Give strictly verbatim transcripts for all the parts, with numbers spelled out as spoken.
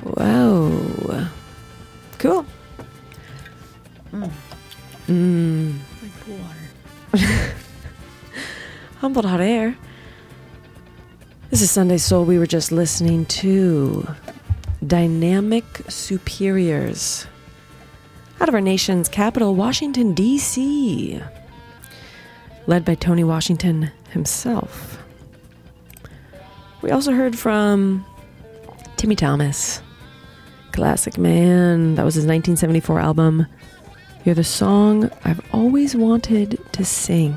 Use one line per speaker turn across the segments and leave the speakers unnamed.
Whoa. Cool.
Mm.
Mm.
Like pool water.
Humboldt Hot Air. This is Sunday Soul. We were just listening to Dynamic Superiors out of our nation's capital, Washington, D C, led by Tony Washington himself. We also heard from Timmy Thomas, classic man. That was his nineteen seventy-four album, You're the Song I've Always Wanted to Sing.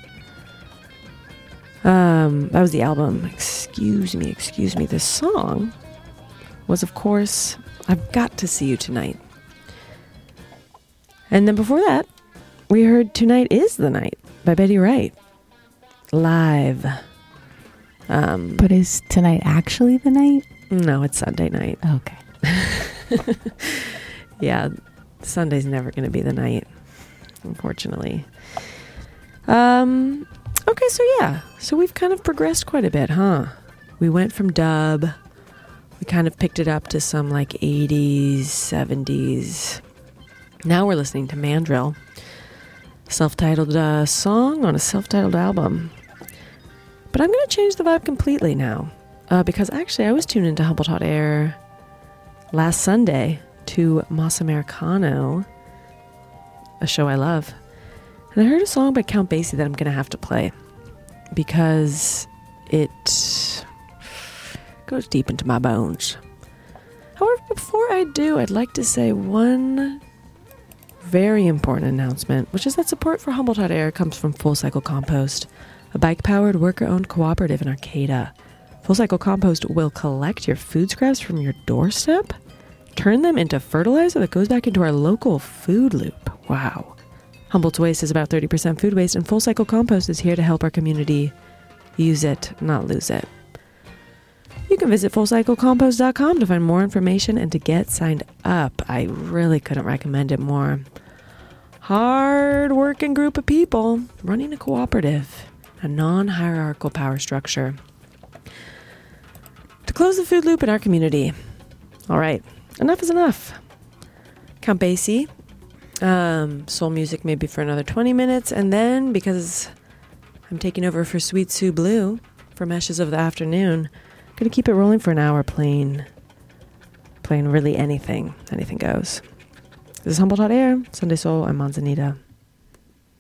Um, that was the album. Excuse me, excuse me. The song was, of course, I've Got to See You Tonight. And then before that, we heard Tonight Is the Night by Betty Wright. Live. Um,
But is tonight actually the night?
no, it's Sunday night.
Okay.
Yeah, Sunday's never going to be the night, unfortunately. Um, okay, so yeah. So we've kind of progressed quite a bit, huh? We went from dub. We kind of picked it up to some like eighties, seventies. Now we're listening to Mandrill. Self-titled uh, song on a self-titled album. But I'm going to change the vibe completely now. Uh, because actually I was tuned into Humboldt Hot Air last Sunday to Mas Americano, a show I love. And I heard a song by Count Basie that I'm going to have to play because it goes deep into my bones. However, before I do, I'd like to say one very important announcement, which is that support for Humboldt Hot Air comes from Full Cycle Compost, a bike-powered, worker-owned cooperative in Arcata. Full Cycle Compost will collect your food scraps from your doorstep, turn them into fertilizer that goes back into our local food loop. Wow. Humboldt's waste is about thirty percent food waste, and Full Cycle Compost is here to help our community use it, not lose it. You can visit full cycle compost dot com to find more information and to get signed up. I really couldn't recommend it more. Hard-working group of people running a cooperative, a non-hierarchical power structure to close the food loop in our community. All right, enough is enough. Count Basie, um, soul music maybe for another twenty minutes, and then because I'm taking over for Sweet Sue Blue for Meshes of the Afternoon, I'm going to keep it rolling for an hour playing, playing really anything. Anything goes. This is Humboldt Hot Air, Sunday Soul. I'm Manzanita.